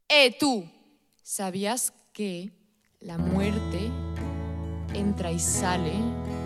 Tú, ¿sabías que la muerte entra y sale